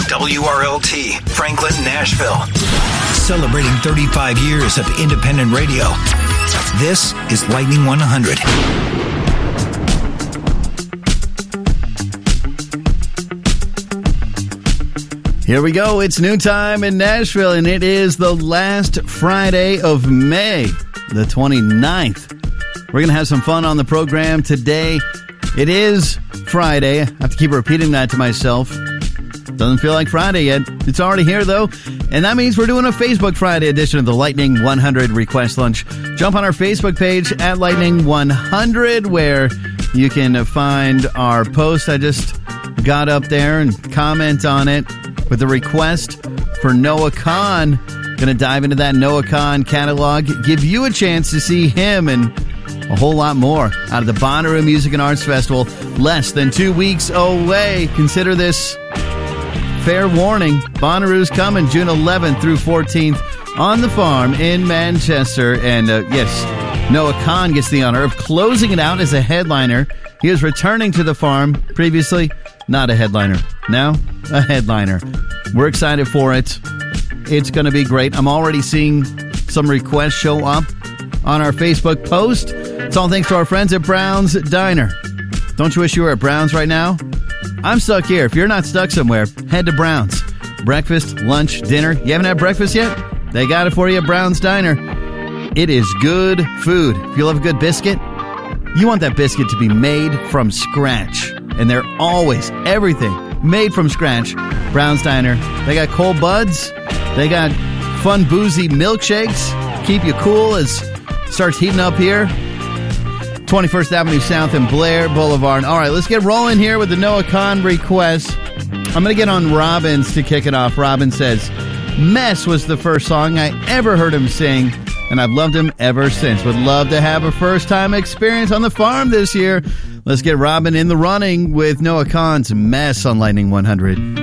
WRLT, Franklin, Nashville. Celebrating 35 years of independent radio. This is Lightning 100. Here we go. It's noontime in Nashville, and it is the last Friday of May, the 29th. We're going to have some fun on the program today. It is Friday. I have to keep repeating that to myself. Doesn't feel like Friday yet. It's already here, though. And that means we're doing a Facebook Friday edition of the Lightning 100 Request Lunch. Jump on our Facebook page at Lightning 100, where you can find our post I just got up there and comment on it with a request for Noah Kahan. Going to dive into that Noah Kahan catalog, give you a chance to see him and a whole lot more out of the Bonnaroo Music and Arts Festival, less than 2 weeks away. Consider this fair warning. Bonnaroo's coming June 11th through 14th on the Farm in Manchester. And yes, Noah Kahan gets the honor of closing it out as a headliner. He is returning to the Farm. Previously, not a headliner. Now, a headliner. We're excited for it. It's going to be great. I'm already seeing some requests show up on our Facebook post. It's all thanks to our friends at Brown's Diner. Don't you wish you were at Brown's right now? I'm stuck here. If you're not stuck somewhere, head to Brown's. Breakfast, lunch, dinner. You haven't had breakfast yet? They got it for you at Brown's Diner. It is good food. If you love a good biscuit, you want that biscuit to be made from scratch. And they're always, everything, made from scratch. Brown's Diner. They got cold buds. They got fun, boozy milkshakes. Keep you cool as it starts heating up here. 21st Avenue South and Blair Boulevard. All right, let's get rolling here with the Noah Kahan request. I'm going to get on Robbins to kick it off. Robin says, Mess was the first song I ever heard him sing, and I've loved him ever since. Would love to have a first-time experience on the Farm this year. Let's get Robin in the running with Noah Kahan's Mess on Lightning 100.